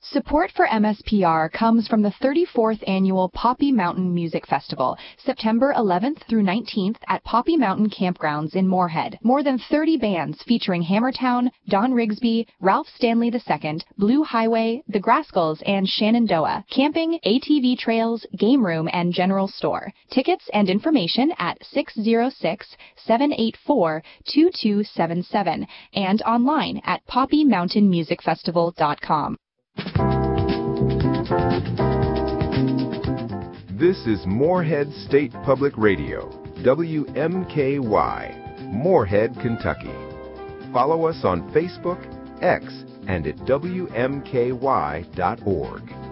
Support for MSPR comes from the 34th Annual Poppy Mountain Music Festival, September 11th through 19th at Poppy Mountain Campgrounds in Moorhead. More than 30 bands featuring Hammertown, Don Rigsby, Ralph Stanley II, Blue Highway, The Grascals, and Shenandoah. Camping, ATV trails, game room, and general store. Tickets and information at 606-784-2277 and online at poppymountainmusicfestival.com. This is Moorhead State Public Radio, WMKY, Moorhead, Kentucky. Follow us on Facebook, X, and at WMKY.org.